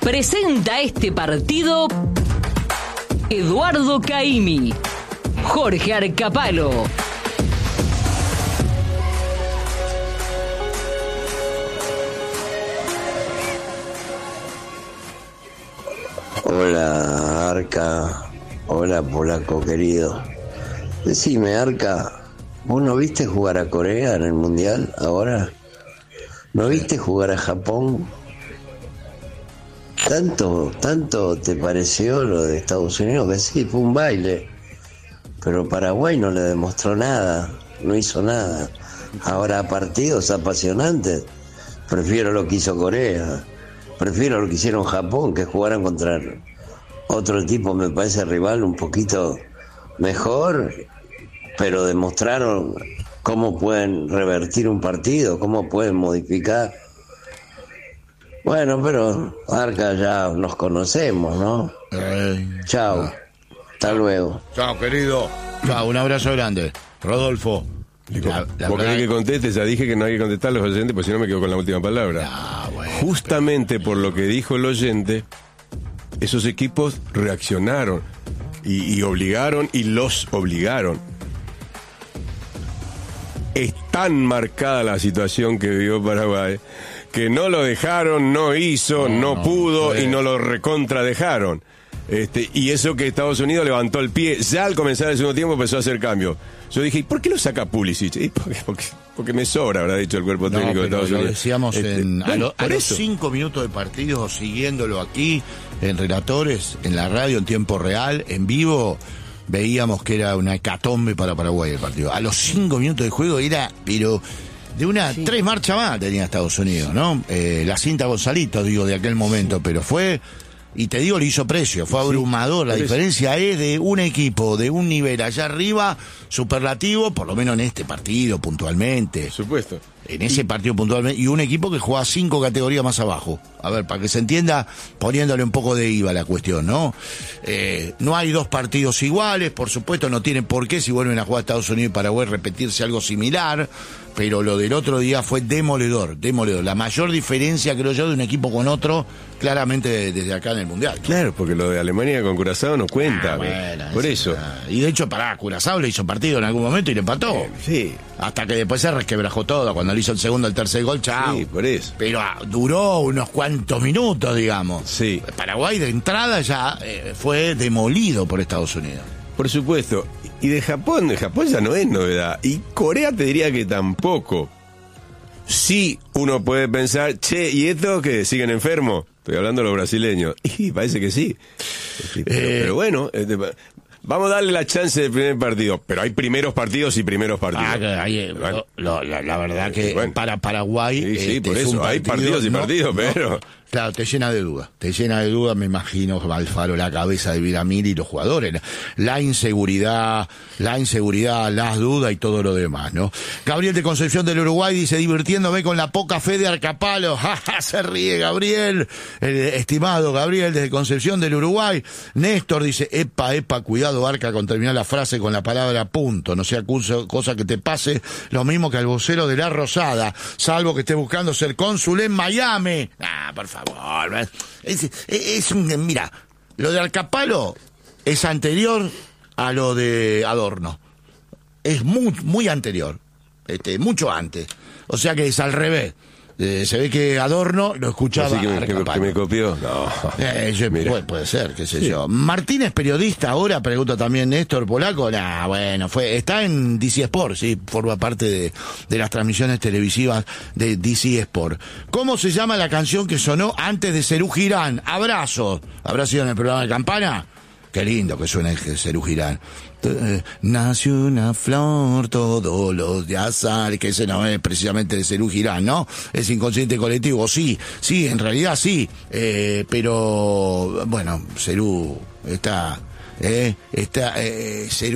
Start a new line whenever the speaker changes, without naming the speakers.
Presenta este partido Eduardo Caimi, Jorge Arcapalo.
Hola Arca, hola polaco querido. Decime Arca, ¿vos no viste jugar a Corea en el Mundial ahora? ¿No viste jugar a Japón? ¿Tanto te pareció lo de Estados Unidos? Que sí, fue un baile. Pero Paraguay no le demostró nada, no hizo nada. Ahora partidos apasionantes, prefiero lo que hizo Corea, prefiero lo que hicieron Japón, que jugaran contra otro tipo, me parece rival un poquito mejor, pero demostraron cómo pueden revertir un partido, cómo pueden modificar. Bueno, pero Arca, ya nos conocemos, ¿no? Chao, hasta luego.
Chao, querido. Chao, un abrazo grande. Rodolfo.
¿Vos querés que conteste? Ya dije que no hay que contestar a los oyentes, pues si no me quedo con la última palabra.
Bueno,
justamente por lo que dijo el oyente, esos equipos reaccionaron y obligaron y los obligaron. Es tan marcada la situación que vivió Paraguay que no lo dejaron, no hizo, no pudo y no lo recontra dejaron. Y eso que Estados Unidos levantó el pie, ya al comenzar el segundo tiempo empezó a hacer cambio. Yo dije, ¿por qué lo saca Pulisic? Porque me sobra, habrá dicho el cuerpo técnico de Estados Unidos.
Lo decíamos a los 5 minutos de partido, siguiéndolo aquí, en relatores, en la radio, en tiempo real, en vivo, veíamos que era una hecatombe para Paraguay el partido. A los 5 minutos de juego era, pero de 3 marchas más tenía Estados Unidos, ¿no? La cinta Gonzalito, digo, de aquel momento, pero fue... Y te digo, le hizo precio, fue abrumador. La diferencia es de un equipo de un nivel allá arriba, superlativo, por lo menos en este partido puntualmente.
Por supuesto.
En ese partido puntualmente, y un equipo que juega 5 categorías más abajo. A ver, para que se entienda, poniéndole un poco de IVA a la cuestión, ¿no? No hay 2 partidos iguales, por supuesto, no tienen por qué, si vuelven a jugar Estados Unidos y Paraguay, repetirse algo similar, pero lo del otro día fue demoledor. La mayor diferencia, creo yo, de un equipo con otro, claramente desde acá en el Mundial, ¿no?
Claro, porque lo de Alemania con Curazao no cuenta.
Bueno,
por eso.
Y de hecho, Curazao le hizo partido en algún momento y le empató.
Sí.
Hasta que después se resquebrajó todo. Cuando le hizo el segundo, el tercer gol, chao.
Sí, por eso.
Pero duró unos cuantos minutos, digamos.
Sí.
Paraguay de entrada ya fue demolido por Estados Unidos.
Por supuesto. Y de Japón ya no es novedad. Y Corea te diría que tampoco. Sí, uno puede pensar, ¿y estos que siguen enfermos? Estoy hablando de los brasileños. Y parece que sí. Pero bueno... Vamos a darle la chance del primer partido, pero hay primeros partidos y primeros partidos.
Bueno. La verdad que bueno, para Paraguay...
Sí, por eso, hay partidos y partidos, pero...
Claro, te llena de dudas, me imagino, Alfaro, la cabeza de Viramil y los jugadores, la inseguridad, las dudas y todo lo demás, ¿no? Gabriel de Concepción del Uruguay dice, divirtiéndome con la poca fe de Arcapalo. Se ríe Gabriel, estimado Gabriel desde Concepción del Uruguay. Néstor dice, epa, cuidado Arca con terminar la frase con la palabra punto, no sea cosa que te pase lo mismo que al vocero de La Rosada, salvo que esté buscando ser cónsul en Miami. Por favor. Mira, lo de Arcapalo es anterior a lo de Adorno. Es muy anterior. Mucho antes. O sea que es al revés. Se ve que Adorno lo escuchaba
que me copió. No.
Puede ser, qué sé yo. Martín es periodista ahora, pregunta también Néstor Polaco. Está en DC Sport, sí, forma parte de las transmisiones televisivas de DC Sport. ¿Cómo se llama la canción que sonó antes de Serú Girán? Abrazo. ¿Habrá sido en el programa de Campana? Qué lindo que suena el Serú Girán. Nace una flor todos los días sale, que ese no es precisamente de Serú Girán, ¿no? Es inconsciente colectivo, sí, en realidad sí, pero bueno, Serú está Serú